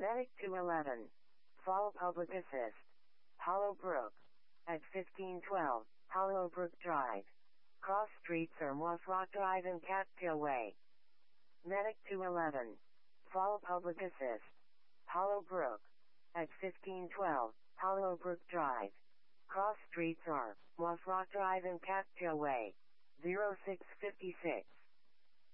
Medic 211. Fall Public Assist. Hollowbrook. At 1512, Hollowbrook Drive. Cross streets are Moss Rock Drive and Cattail Way. Medic 211. Fall Public Assist. Hollowbrook. At 1512, Hollowbrook Drive. Cross streets are Moss Rock Drive and Cattail Way. 0656.